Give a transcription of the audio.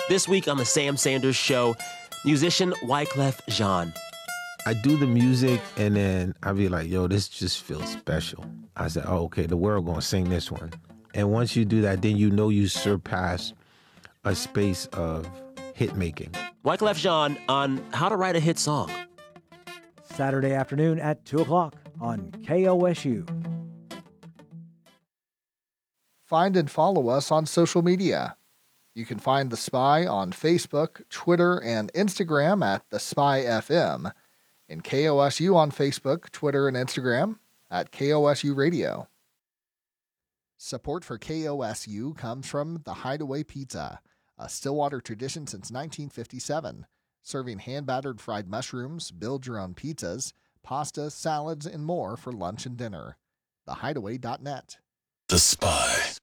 This week on The Sam Sanders Show, musician Wyclef Jean. I do the music, and then I be like, yo, this just feels special. I said, oh, okay, the world gonna sing this one. And once you do that, then you know you surpass a space of hit making. Wyclef Jean on how to write a hit song. Saturday afternoon at 2 o'clock on KOSU. Find and follow us on social media. You can find The Spy on Facebook, Twitter, and Instagram at The Spy FM, and KOSU on Facebook, Twitter, and Instagram at KOSU Radio. Support for KOSU comes from The Hideaway Pizza, a Stillwater tradition since 1957, serving hand-battered fried mushrooms, build-your-own pizzas, pasta, salads, and more for lunch and dinner. TheHideaway.net. The Spy.